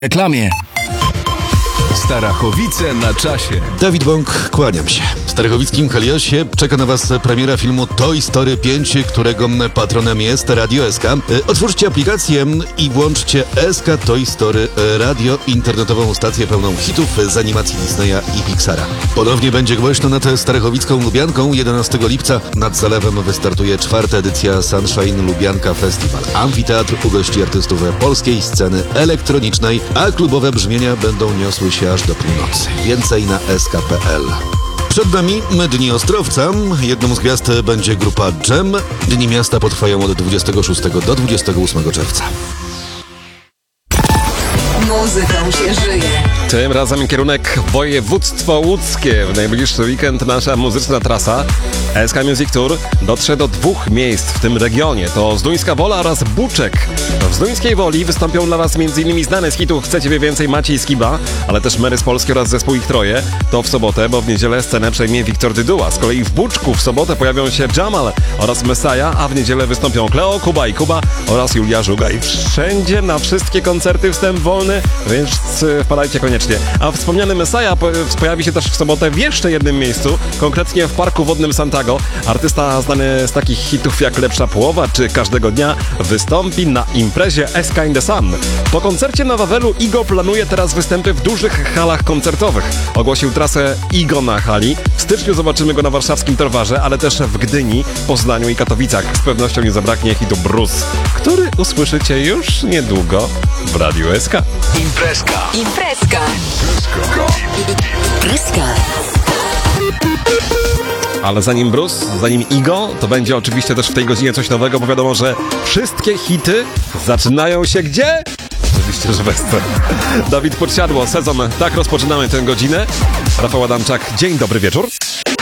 Reklamie. Starachowice na czasie. Dawid Bąk, kłaniam się. W starachowickim Heliosie czeka na Was premiera filmu Toy Story 5, którego patronem jest Radio SK. Otwórzcie aplikację i włączcie SK Toy Story Radio, internetową stację pełną hitów z animacji Disneya i Pixara. Ponownie będzie głośno nad starachowicką Lubianką. 11 lipca nad Zalewem wystartuje 4. edycja Sunshine Lubianka Festival. Amfiteatr ugości artystów polskiej sceny elektronicznej, a klubowe brzmienia będą niosły się aż do północy. Więcej na sk.pl. Przed nami Dni Ostrowca. Jedną z gwiazd będzie grupa Dżem. Dni Miasta potrwają od 26 do 28 czerwca. Muzyką się żyje. Tym razem kierunek województwo łódzkie. W najbliższy weekend nasza muzyczna trasa SK Music Tour dotrze do 2 miejsc w tym regionie. To Zduńska Wola oraz Buczek. W Zduńskiej Woli wystąpią dla Was m.in. znane z hitu Chcę Ciebie Więcej Maciej Skiba, ale też Mary z Polski oraz zespół Ich Troje. To w sobotę, bo w niedzielę scenę przejmie Wiktor Dyduła. Z kolei w Buczku w sobotę pojawią się Jamal oraz Messiah, a w niedzielę wystąpią Kleo, Kuba i Kuba oraz Julia Żuga. I wszędzie na wszystkie koncerty wstęp wolny, więc wpadajcie koniecznie. A wspomniany Messiah pojawi się też w sobotę w jeszcze jednym miejscu, konkretnie w Parku Wodnym Santago. Artysta znany z takich hitów jak Lepsza Połowa czy Każdego Dnia wystąpi na imprezie SK in the Sun. Po koncercie na Wawelu Igo planuje teraz występy w dużych halach koncertowych. Ogłosił trasę Igo na hali. W styczniu zobaczymy go na warszawskim Torwarze, ale też w Gdyni, Poznaniu i Katowicach. Z pewnością nie zabraknie hitu Bruce, który usłyszycie już niedługo w Radiu SK. Imprezka. Ale zanim Bruce, zanim Igo, to będzie oczywiście też w tej godzinie coś nowego, bo wiadomo, że wszystkie hity zaczynają się gdzie? Oczywiście, że Western. Dawid Podsiadło, sezon, tak rozpoczynamy tę godzinę. Rafał Adamczak, dzień dobry wieczór.